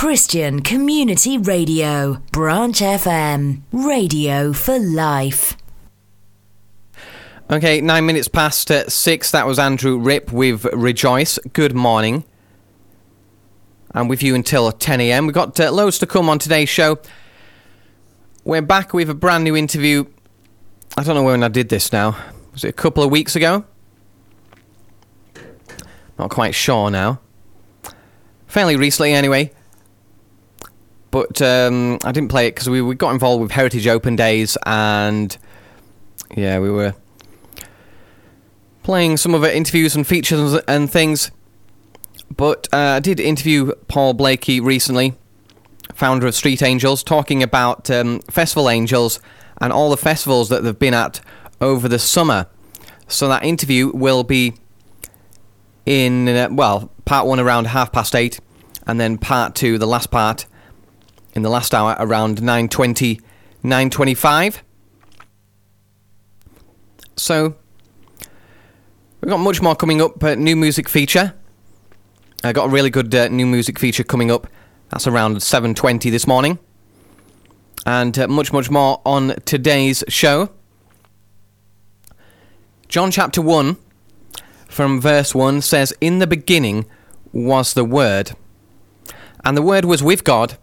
Christian Community Radio, Branch FM, radio for life. Okay, 9 minutes past 6, that was Andrew Ripp with Rejoice. Good morning. And with you until 10 a.m. We've got loads to come on today's show. We're back with a brand new interview. I don't know when I did this now. Was it a couple of weeks ago? Not quite sure now. Fairly recently anyway. But I didn't play it because we got involved with Heritage Open Days, and yeah, we were playing some of the interviews and features and things. But I did interview Paul Blakey recently, founder of Street Angels, talking about Festival Angels and all the festivals that they've been at over the summer. So that interview will be in, part 1 around 8:30, and then part 2, the last part, in the last hour around 9:20, 9:25. So, we've got much more coming up. New music feature. I got a really good new music feature coming up. That's around 7:20 this morning. And much more on today's show. John chapter 1, from verse 1, says, "In the beginning was the Word, and the Word was with God,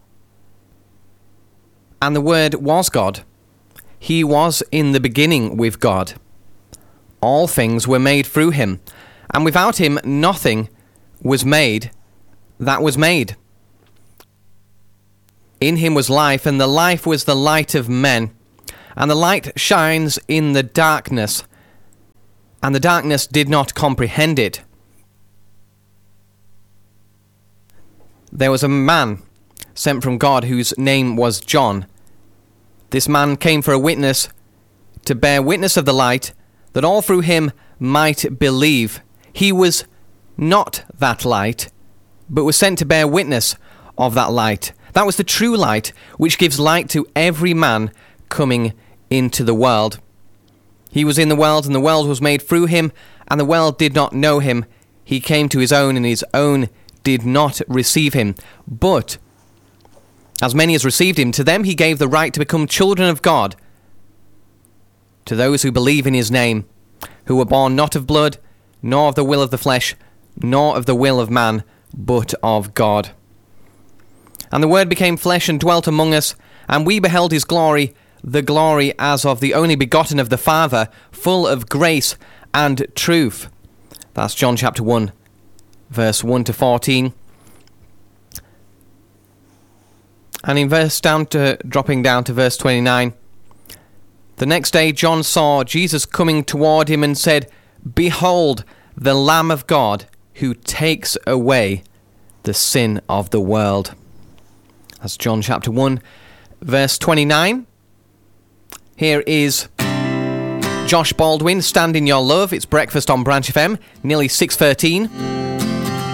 and the Word was God. He was in the beginning with God. All things were made through him, and without him nothing was made that was made. In him was life, and the life was the light of men. And the light shines in the darkness, and the darkness did not comprehend it. There was a man sent from God whose name was John. This man came for a witness, to bear witness of the light, that all through him might believe. He was not that light, but was sent to bear witness of that light. That was the true light, which gives light to every man coming into the world. He was in the world, and the world was made through him, and the world did not know him. He came to his own, and his own did not receive him. But as many as received him, to them he gave the right to become children of God, to those who believe in his name, who were born not of blood, nor of the will of the flesh, nor of the will of man, but of God. And the Word became flesh and dwelt among us, and we beheld his glory, the glory as of the only begotten of the Father, full of grace and truth." That's John chapter 1, verse 1 to 14. And in dropping down to verse 29, "The next day John saw Jesus coming toward him and said, 'Behold, the Lamb of God, who takes away the sin of the world.'" That's John chapter 1, verse 29. Here is Josh Baldwin, "Stand in Your Love." It's breakfast on Branch FM, nearly 6:13.